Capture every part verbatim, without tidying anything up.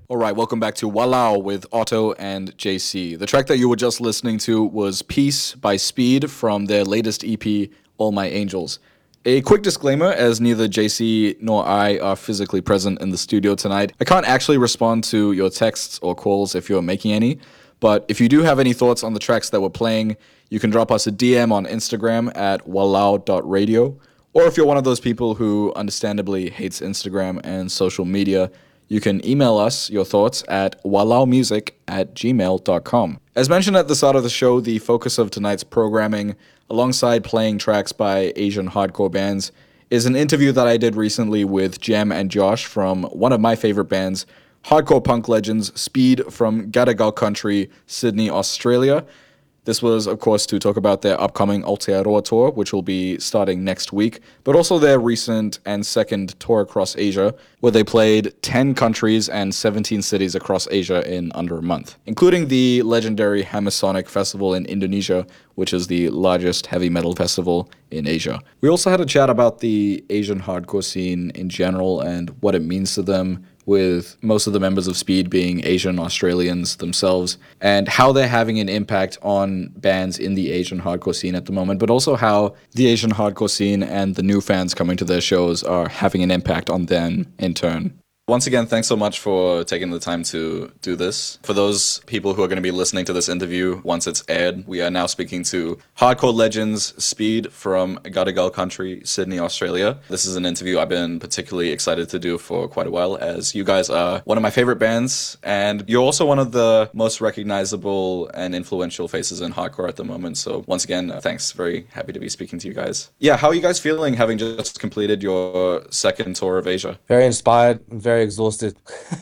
All right, welcome back to Walao with Otto and J C. The track that you were just listening to was Peace by Speed from their latest E P, All My Angels. A quick disclaimer, as neither J C nor I are physically present in the studio tonight, I can't actually respond to your texts or calls if you're making any, but if you do have any thoughts on the tracks that we're playing, you can drop us a D M on Instagram at walao dot radio, or if you're one of those people who understandably hates Instagram and social media, you can email us your thoughts at walaomusic at gmail dot com. As mentioned at the start of the show, the focus of tonight's programming, alongside playing tracks by Asian hardcore bands, is an interview that I did recently with Jem and Josh from one of my favorite bands, hardcore punk legends Speed from Gadigal Country, Sydney, Australia. This was, of course, to talk about their upcoming Aotearoa tour, which will be starting next week, but also their recent and second tour across Asia, where they played ten countries and seventeen cities across Asia in under a month, including the legendary Hamasonic Festival in Indonesia, which is the largest heavy metal festival in Asia. We also had a chat about the Asian hardcore scene in general and what it means to them, with most of the members of Speed being Asian Australians themselves, and how they're having an impact on bands in the Asian hardcore scene at the moment, but also how the Asian hardcore scene and the new fans coming to their shows are having an impact on them in turn. Once again, thanks so much for taking the time to do this. For those people who are going to be listening to this interview once it's aired, we are now speaking to hardcore legends Speed from Gadigal Country, Sydney, Australia. This is an interview I've been particularly excited to do for quite a while, as you guys are one of my favorite bands, and you're also one of the most recognizable and influential faces in hardcore at the moment. So once again, uh, thanks. Very happy to be speaking to you guys. Yeah, how are you guys feeling having just completed your second tour of Asia? Very inspired and very exhausted.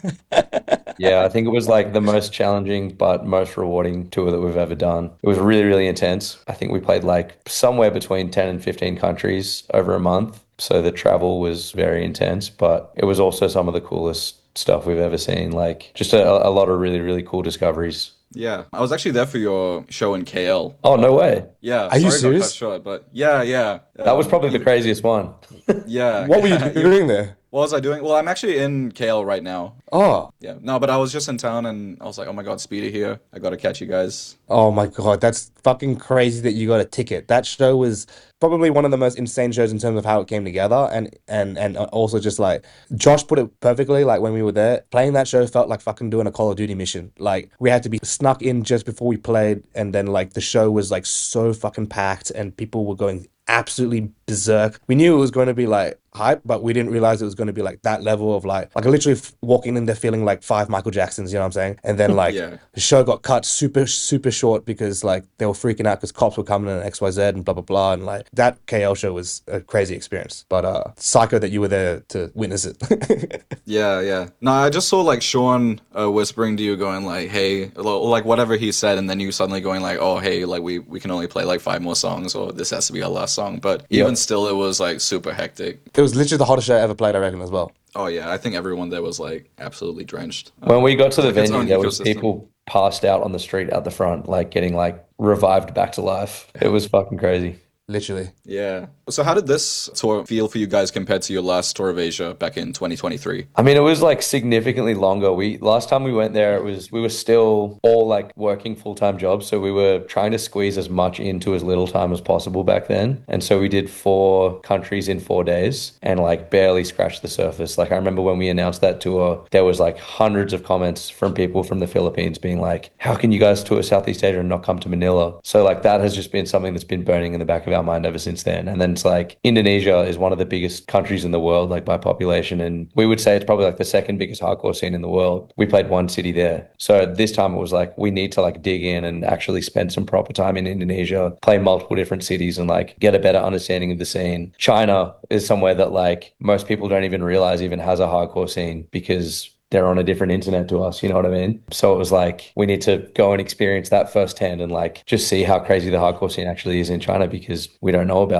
Yeah, I think it was like the most challenging but most rewarding tour that we've ever done. It was really, really intense. I think we played like somewhere between ten and fifteen countries over a month. So the travel was very intense, but it was also some of the coolest stuff we've ever seen. Like just a, a lot of really, really cool discoveries. Yeah, I was actually there for your show in K L. Oh, no way. Yeah, Are you sorry serious? Got cut short, but yeah, yeah. That was probably the craziest one. Yeah. What were you doing there? What was I doing? Well, I'm actually in K L right now. Oh, Yeah, no, but I was just in town and I was like, oh my god, Speedy here. I gotta catch you guys. oh my God, that's fucking crazy that you got a ticket. That show was probably one of the most insane shows in terms of how it came together, and and and also just like Josh put it perfectly. Like when we were there, playing that show felt like fucking doing a Call of Duty mission. Like we had to be snuck in just before we played, and then like the show was like so fucking packed, and people were going absolutely berserk. We knew it was going to be like hype, but we didn't realize it was going to be like that level of like like literally f- walking in there feeling like five Michael Jacksons, you know what I'm saying? And then like Yeah. the show got cut super super short because like they were freaking out because cops were coming and X Y Z and blah blah blah, and like that K L show was a crazy experience. But uh psycho that you were there to witness it. Yeah, yeah. No, I just saw like Sean uh, whispering to you, going like, "Hey," or like whatever he said, and then you suddenly going like, "Oh, hey, like we we can only play like five more songs, or this has to be our last song." But even Yep. still, it was like super hectic. It was literally the hottest show I ever played, I reckon, as well. Oh yeah, I think everyone there was like absolutely drenched. When we got to the like its venue, own there was ecosystem. people passed out on the street at the front, like getting like revived back to life. It was fucking crazy. Literally. Yeah. So how did this tour feel for you guys compared to your last tour of Asia back in twenty twenty-three? I mean, it was like significantly longer. We last time we went there, it was we were still all like working full-time jobs, so we were trying to squeeze as much into as little time as possible back then. And so we did four countries in four days and like barely scratched the surface. Like I remember when we announced that tour, there was like hundreds of comments from people from the Philippines being like, "How can you guys tour Southeast Asia and not come to Manila?" So like that has just been something that's been burning in the back of our mind ever since then. And then it's like Indonesia is one of the biggest countries in the world, like by population. And we would say it's probably like the second biggest hardcore scene in the world. We played one city there. So this time it was like, we need to like dig in and actually spend some proper time in Indonesia, play multiple different cities and like get a better understanding of the scene. China is somewhere that like most people don't even realize even has a hardcore scene because they're on a different internet to us, you know what I mean? So it was like, we need to go and experience that firsthand and like just see how crazy the hardcore scene actually is in China because we don't know about it.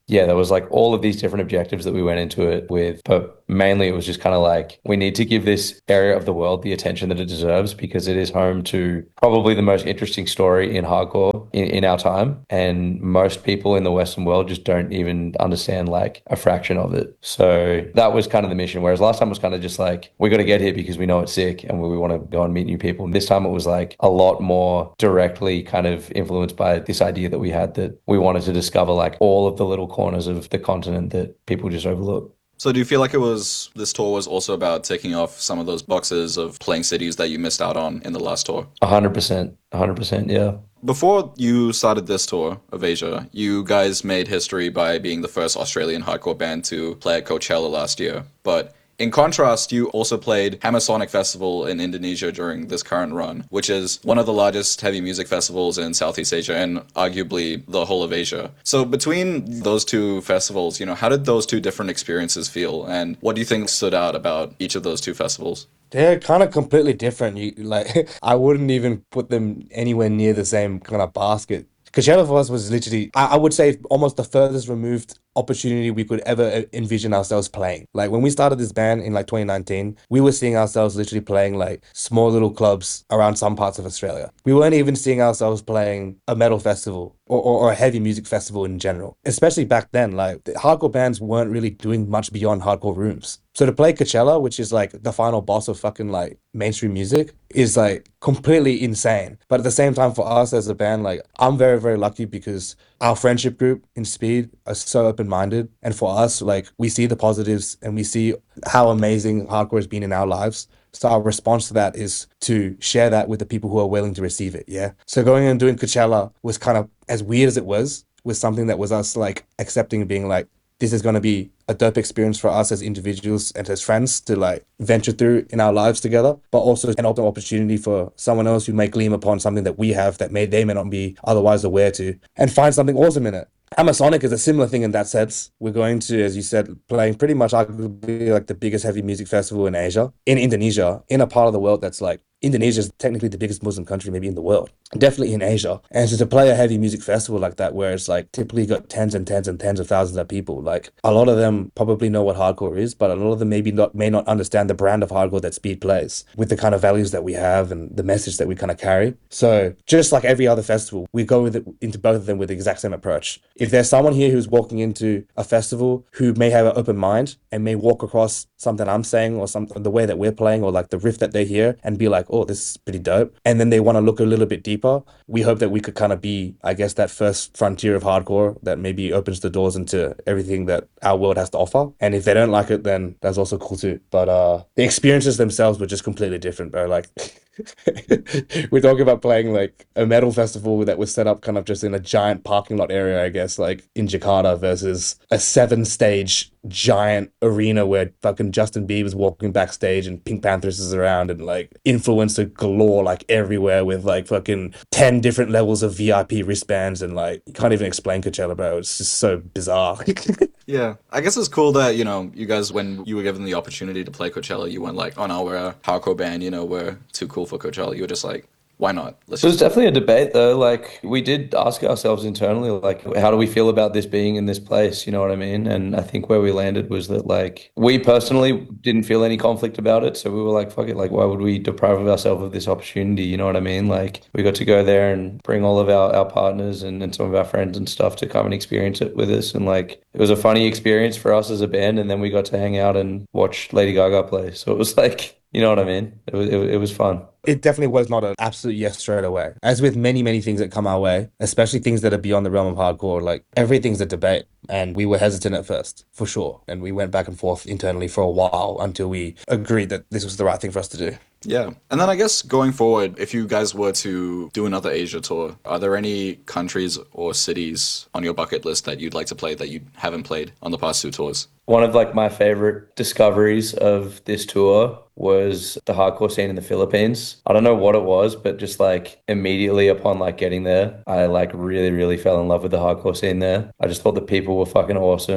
yeah, there was like all of these different objectives that we went into it with, but mainly it was just kind of like we need to give this area of the world the attention that it deserves because it is home to probably the most interesting story in hardcore in, in our time. And most people in the Western world just don't even understand like a fraction of it. So that was kind of the mission. Whereas last time was kind of just like, we got to get here because we know it's sick and we want to go and meet new people. And this time it was like a lot more directly kind of influenced by this idea that we had that we wanted to discover like all of the little corners of the continent that people just overlook. So do you feel like it was, this tour was also about ticking off some of those boxes of playing cities that you missed out on in the last tour? A hundred percent. A hundred percent, yeah. Before you started this tour of Asia, you guys made history by being the first Australian hardcore band to play at Coachella last year. But in contrast, you also played Hammer Sonic Festival in Indonesia during this current run, which is one of the largest heavy music festivals in Southeast Asia and arguably the whole of Asia. So between those two festivals, you know, how did those two different experiences feel? And what do you think stood out about each of those two festivals? They're kind of completely different. You like, I wouldn't even put them anywhere near the same kind of basket. Coachella for us was literally, I, I would say, almost the furthest removed opportunity we could ever envision ourselves playing. Like when we started this band in like twenty nineteen, we were seeing ourselves literally playing like small little clubs around some parts of Australia. We weren't even seeing ourselves playing a metal festival or, or, or a heavy music festival in general. Especially back then, like the hardcore bands weren't really doing much beyond hardcore rooms. So to play Coachella, which is like the final boss of fucking like mainstream music, is like completely insane. But at the same time, for us as a band, like I'm very, very lucky because our friendship group in Speed are so open-minded. And for us, like we see the positives and we see how amazing hardcore has been in our lives. So our response to that is to share that with the people who are willing to receive it, yeah? So going and doing Coachella was kind of, as weird as it was, was something that was us like accepting and being like, this is going to be a dope experience for us as individuals and as friends to like venture through in our lives together, but also an open opportunity for someone else who may gleam upon something that we have that may they may not be otherwise aware to and find something awesome in it. Hammer Sonic is a similar thing in that sense. We're going to, as you said, playing pretty much arguably like the biggest heavy music festival in Asia, in Indonesia, in a part of the world that's like, Indonesia is technically the biggest Muslim country maybe in the world, definitely in Asia. And so to play a heavy music festival like that, where it's like typically got tens and tens and tens of thousands of people, like a lot of them probably know what hardcore is, but a lot of them maybe not may not understand the brand of hardcore that Speed plays with the kind of values that we have and the message that we kind of carry. So just like every other festival, we go with it, into both of them with the exact same approach. If there's someone here who's walking into a festival who may have an open mind and may walk across something I'm saying or some the way that we're playing or like the riff that they hear and be like, oh, this is pretty dope. And then they want to look a little bit deeper. We hope that we could kind of be, I guess, that first frontier of hardcore that maybe opens the doors into everything that our world has to offer. And if they don't like it, then that's also cool too. But uh, the experiences themselves were just completely different, bro. Like, we're talking about playing like a metal festival that was set up kind of just in a giant parking lot area, I guess, like in Jakarta versus a seven stage giant arena where fucking Justin Bieber's walking backstage and Pink Panthers is around and like influencer galore like everywhere with like fucking ten different levels of V I P wristbands and like you can't even explain Coachella, bro. It's just so bizarre. Yeah, I guess it's cool that, you know, you guys, when you were given the opportunity to play Coachella, you weren't like, oh no, we're a hardcore band, you know, we're too cool for Coachella. You were just like, why not? Let's So it's just... definitely a debate though. Like we did ask ourselves internally, like, how do we feel about this being in this place? You know what I mean? And I think where we landed was that like we personally didn't feel any conflict about it. So we were like, fuck it, like why would we deprive ourselves of this opportunity? You know what I mean? Like we got to go there and bring all of our, our partners and, and some of our friends and stuff to come and experience it with us. And like it was a funny experience for us as a band. And then we got to hang out and watch Lady Gaga play. So it was like, you know what I mean? It was, it, it was fun. It definitely was not an absolute yes straight away. As with many, many things that come our way, especially things that are beyond the realm of hardcore, like everything's a debate. And we were hesitant at first, for sure. And we went back and forth internally for a while until we agreed that this was the right thing for us to do. Yeah. And then I guess going forward, if you guys were to do another Asia tour, are there any countries or cities on your bucket list that you'd like to play that you haven't played on the past two tours? One of like my favorite discoveries of this tour was the hardcore scene in the Philippines. I don't know what it was, but just like immediately upon like getting there, I like really, really fell in love with the hardcore scene there. I just thought the people were fucking awesome.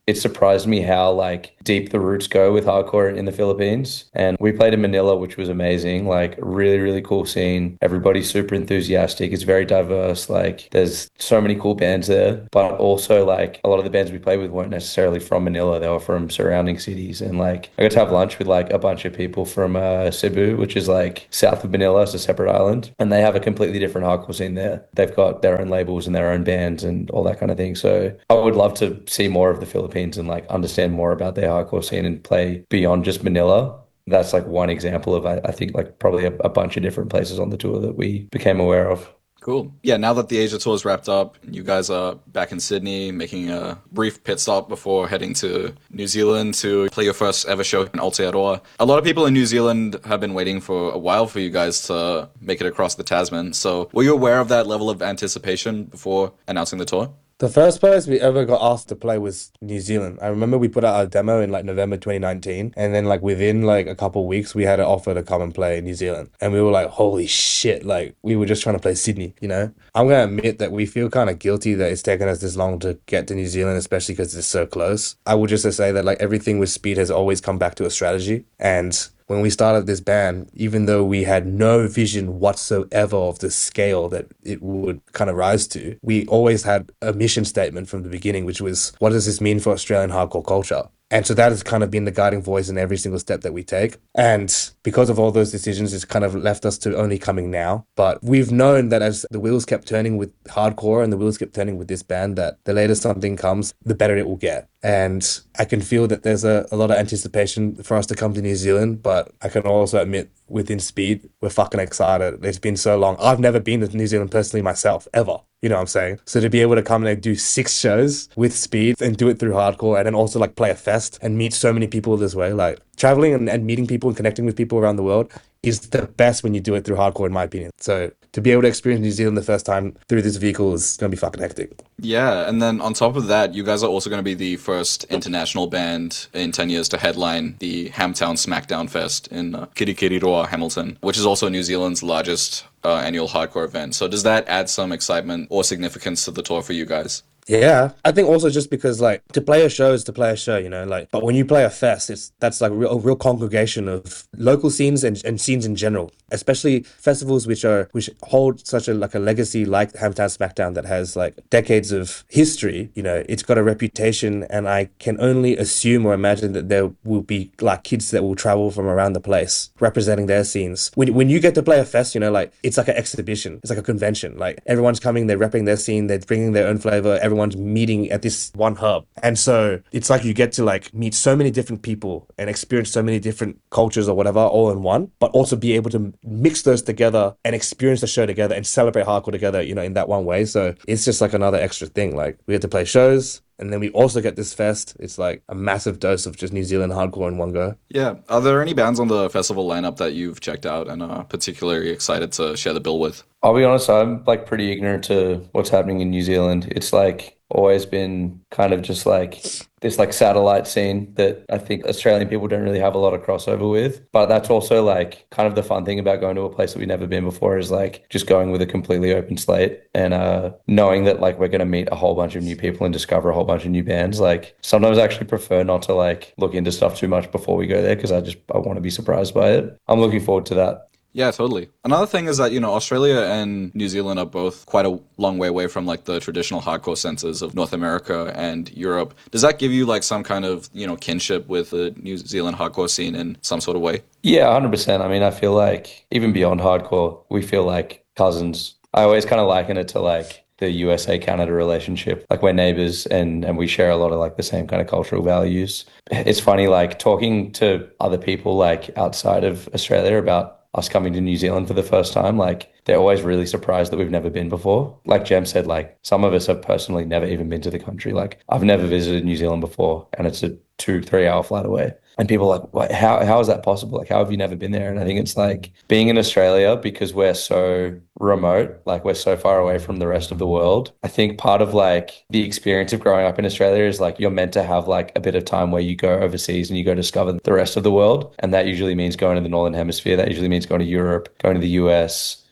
it surprised me how like deep the roots go with hardcore in the Philippines. And we played in Manila, which was amazing. Like really, really cool scene. Everybody's super enthusiastic. It's very diverse. Like there's so many cool bands there, but also like a lot of the bands we played with weren't necessarily from Manila. They were from surrounding cities. And like I got to have lunch with like a bunch of people from uh, Cebu, which is like south of Manila. It's a separate island, and they have a completely different hardcore scene there. They've got their own labels and their own bands and all that kind of thing. So I would love to see more of the Philippines and like understand more about their hardcore scene and play beyond just Manila. That's like one example of, I, I think, like probably a, a bunch of different places on the tour that we became aware of. Cool. Yeah, now that the Asia tour is wrapped up, you guys are back in Sydney making a brief pit stop before heading to New Zealand to play your first ever show in Aotearoa. A lot of people in New Zealand have been waiting for a while for you guys to make it across the Tasman. So were you aware of that level of anticipation before announcing the tour? The first place we ever got asked to play was New Zealand. I remember we put out our demo in like November twenty nineteen, and then like within like a couple of weeks we had an offer to come and play in New Zealand. And we were like, holy shit, like we were just trying to play Sydney, you know? I'm going to admit that we feel kind of guilty that it's taken us this long to get to New Zealand, especially because it's so close. I would just say that like everything with Speed has always come back to a strategy. And when we started this band, even though we had no vision whatsoever of the scale that it would kind of rise to, we always had a mission statement from the beginning, which was, what does this mean for Australian hardcore culture? And so that has kind of been the guiding voice in every single step that we take. And because of all those decisions, it's kind of left us to only coming now. But we've known that as the wheels kept turning with hardcore and the wheels kept turning with this band, that the later something comes, the better it will get. And I can feel that there's a, a lot of anticipation for us to come to New Zealand, but I can also admit within Speed, we're fucking excited. It's been so long. I've never been to New Zealand personally myself, ever. You know what I'm saying? So to be able to come and do six shows with Speed and do it through hardcore and then also like play a fest and meet so many people this way, like traveling and, and meeting people and connecting with people around the world is the best when you do it through hardcore, in my opinion. So to be able to experience New Zealand the first time through this vehicle is going to be fucking hectic. Yeah, and then on top of that, you guys are also going to be the first international band in ten years to headline the Hamtown Smackdown Fest in uh, Kirikiriroa, Hamilton, which is also New Zealand's largest uh, annual hardcore event. So does that add some excitement or significance to the tour for you guys? Yeah, I think also just because like to play a show is to play a show, you know, like, but when you play a fest, it's that's like a real, a real congregation of local scenes and, and scenes in general, especially festivals which are which hold such a like a legacy like Hamtown Smackdown that has like decades of history. You know, it's got a reputation, and I can only assume or imagine that there will be like kids that will travel from around the place representing their scenes. When when you get to play a fest, you know, like it's like an exhibition, it's like a convention. Like everyone's coming, they're repping their scene, they're bringing their own flavor. Everyone Everyone's meeting at this one hub. And so it's like you get to like meet so many different people and experience so many different cultures or whatever all in one, but also be able to mix those together and experience the show together and celebrate hardcore together, you know, in that one way. So it's just like another extra thing. Like we get to play shows, and then we also get this fest. It's like a massive dose of just New Zealand hardcore in one go. Yeah. Are there any bands on the festival lineup that you've checked out and are particularly excited to share the bill with? I'll be honest, I'm like pretty ignorant to what's happening in New Zealand. It's like always been kind of just like this like satellite scene that I think Australian people don't really have a lot of crossover with. But that's also like kind of the fun thing about going to a place that we've never been before is like just going with a completely open slate and uh, knowing that like we're going to meet a whole bunch of new people and discover a whole bunch of new bands. Like sometimes I actually prefer not to like look into stuff too much before we go there because I just I want to be surprised by it. I'm looking forward to that. Yeah, totally. Another thing is that, you know, Australia and New Zealand are both quite a long way away from like the traditional hardcore senses of North America and Europe. Does that give you like some kind of, you know, kinship with the New Zealand hardcore scene in some sort of way? Yeah, one hundred percent. I mean, I feel like even beyond hardcore, we feel like cousins. I always kind of liken it to like the U S A Canada relationship. Like we're neighbors and, and we share a lot of like the same kind of cultural values. It's funny, like talking to other people like outside of Australia about us coming to New Zealand for the first time, like they're always really surprised that we've never been before. Like Jem said, like some of us have personally never even been to the country. Like I've never visited New Zealand before and it's a two, three hour flight away. And people are like, what, how, how is that possible? Like, how have you never been there? And I think it's like being in Australia, because we're so remote, like we're so far away from the rest of the world. I think part of like the experience of growing up in Australia is like you're meant to have like a bit of time where you go overseas and you go discover the rest of the world. And that usually means going to the Northern Hemisphere. That usually means going to Europe, going to the U S,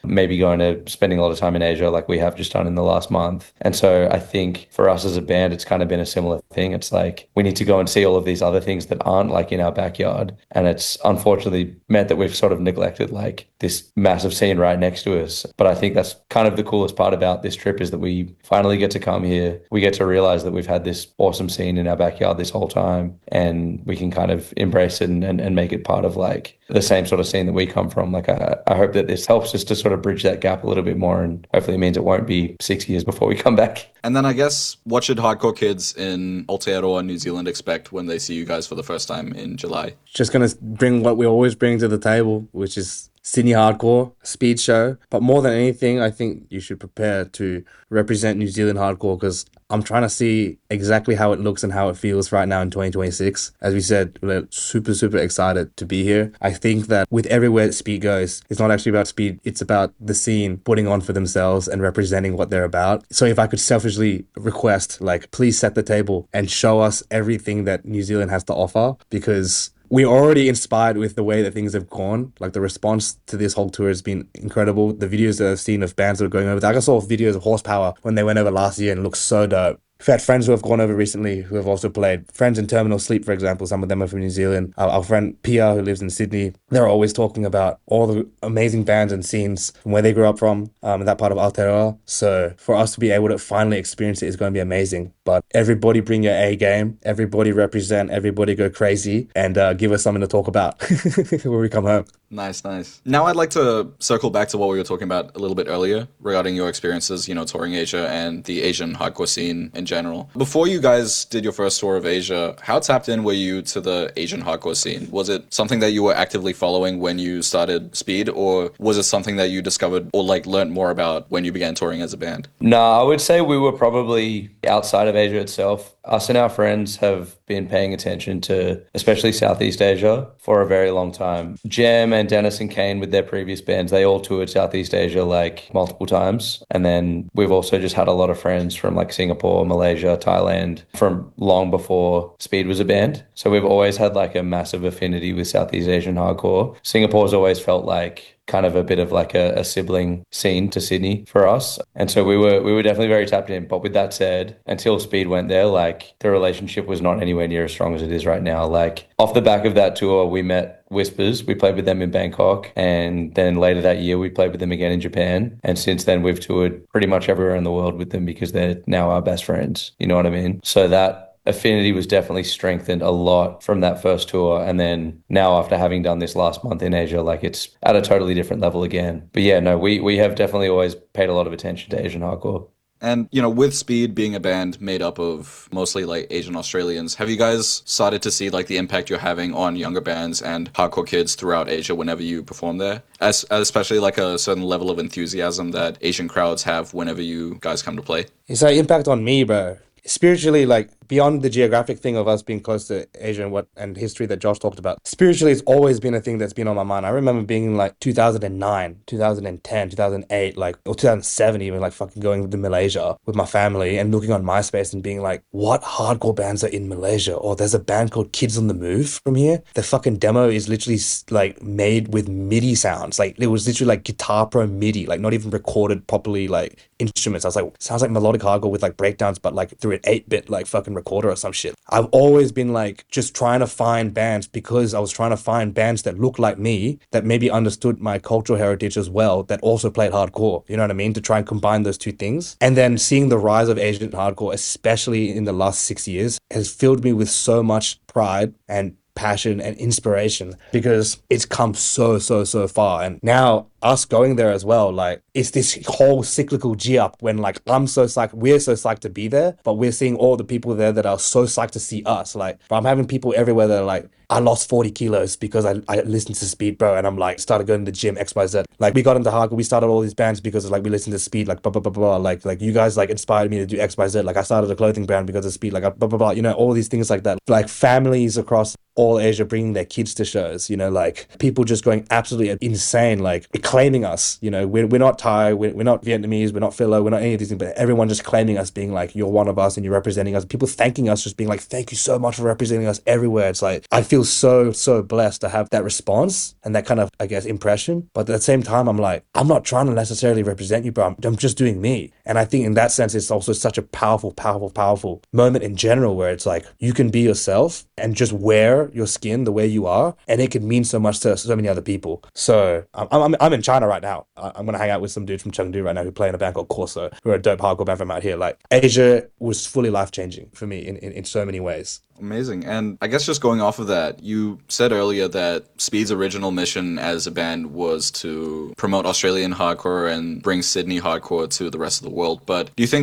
maybe going to spending a lot of time in Asia like we have just done in the last month. And so I think for us as a band, it's kind of been a similar thing. It's like we need to go and see all of these other things that aren't like in our backyard. And it's unfortunately meant that we've sort of neglected like this massive scene right next to us. But I think that's kind of the coolest part about this trip is that we finally get to come here. We get to realize that we've had this awesome scene in our backyard this whole time, and we can kind of embrace it and, and, and make it part of like the same sort of scene that we come from. Like I, I hope that this helps us to sort of bridge that gap a little bit more, and hopefully it means it won't be six years before we come back. And then I guess, what should hardcore kids in Aotearoa, New Zealand expect when they see you guys for the first time in July? Just going to bring what we always bring to the table, which is Sydney hardcore, speed show. But more than anything, I think you should prepare to represent New Zealand hardcore, because I'm trying to see exactly how it looks and how it feels right now in twenty twenty-six. As we said, we're super, super excited to be here. I think that with everywhere speed goes, it's not actually about speed. It's about the scene putting on for themselves and representing what they're about. So if I could selfishly request, like, please set the table and show us everything that New Zealand has to offer, because we're already inspired with the way that things have gone. Like, the response to this whole tour has been incredible. The videos that I've seen of bands that are going over, like I saw videos of Horsepower when they went over last year and it looks so dope. We've had friends who have gone over recently who have also played. Friends in Terminal Sleep, for example, some of them are from New Zealand. Our, our friend Pia, who lives in Sydney, they're always talking about all the amazing bands and scenes from where they grew up from, um, in that part of Aotearoa. So for us to be able to finally experience it is going to be amazing. But everybody bring your A game, everybody represent, everybody go crazy, and uh, give us something to talk about when we come home. Nice, nice. Now I'd like to circle back to what we were talking about a little bit earlier regarding your experiences, you know, touring Asia and the Asian hardcore scene in general. Before you guys did your first tour of Asia, how tapped in were you to the Asian hardcore scene? Was it something that you were actively following when you started Speed, or was it something that you discovered or like learned more about when you began touring as a band? No, I would say we were probably outside of Asia itself. Us and our friends have been paying attention to especially Southeast Asia for a very long time. Jem and Dennis and Kane with their previous bands, they all toured Southeast Asia like multiple times. And then we've also just had a lot of friends from like Singapore, Malaysia, Thailand from long before Speed was a band. So we've always had like a massive affinity with Southeast Asian hardcore. Singapore's always felt like kind of a bit of like a, a sibling scene to Sydney for us. And so we were we were definitely very tapped in. But with that said, until Speed went there, like the relationship was not anywhere near as strong as it is right now. Like off the back of that tour, we met Whispers. We played with them in Bangkok. And then later that year, we played with them again in Japan. And since then, we've toured pretty much everywhere in the world with them because they're now our best friends. You know what I mean? So that affinity was definitely strengthened a lot from that first tour. And then now after having done this last month in Asia, like it's at a totally different level again. But yeah, no, we, we have definitely always paid a lot of attention to Asian hardcore. And, you know, with Speed being a band made up of mostly like Asian Australians, have you guys started to see like the impact you're having on younger bands and hardcore kids throughout Asia whenever you perform there? As, especially like a certain level of enthusiasm that Asian crowds have whenever you guys come to play? It's an impact on me, bro. Spiritually, like, beyond the geographic thing of us being close to Asia and what and history that Josh talked about, spiritually it's always been a thing that's been on my mind. I remember being in like two thousand nine, two thousand ten, two thousand eight, like, or two thousand seven even, like fucking going to Malaysia with my family and looking on MySpace and being like, what hardcore bands are in Malaysia? Or there's a band called Kids on the Move from here. The fucking demo is literally like made with MIDI sounds. Like it was literally like Guitar Pro MIDI, like not even recorded properly, like instruments. I was like, sounds like melodic hardcore with like breakdowns, but like through an eight-bit like fucking recorder or some shit. I've always been like just trying to find bands because I was trying to find bands that look like me, that maybe understood my cultural heritage as well, that also played hardcore. You know what I mean? To try and combine those two things. And then seeing the rise of Asian hardcore, especially in the last six years, has filled me with so much pride and passion and inspiration because it's come so, so, so far. And now us going there as well, like it's this whole cyclical G up when like I'm so psyched, we're so psyched to be there, but we're seeing all the people there that are so psyched to see us. Like, but I'm having people everywhere that are like, I lost forty kilos because I, I listened to Speed, bro. And I'm like, started going to the gym, X, Y, Z. Like we got into hardcore, we started all these bands because of like, we listened to Speed, like blah, blah, blah, blah. Like, like you guys like inspired me to do X, Y, Z. Like I started a clothing brand because of Speed, like blah, blah, blah. You know, all these things like that. Like families across all Asia bringing their kids to shows, you know, like people just going absolutely insane. Like it claiming us. You know, we're, we're not Thai, we're, we're not Vietnamese, we're not Philo, we're not any of these things, but everyone just claiming us, being like, you're one of us and you're representing us. People thanking us, just being like, thank you so much for representing us everywhere. It's like, I feel so, so blessed to have that response and that kind of, I guess, impression. But at the same time, I'm like, I'm not trying to necessarily represent you, bro. I'm, I'm just doing me. And I think in that sense, it's also such a powerful, powerful, powerful moment in general where it's like, you can be yourself and just wear your skin the way you are. And it can mean so much to so many other people. So I'm, I'm, I'm in China right now. I'm going to hang out with some dudes from Chengdu right now who play in a band called Corso, who are a dope hardcore band from out here. Like, Asia was fully life-changing for me in, in, in so many ways. Amazing. And I guess just going off of that, you said earlier that Speed's original mission as a band was to promote Australian hardcore and bring Sydney hardcore to the rest of the world. But do you think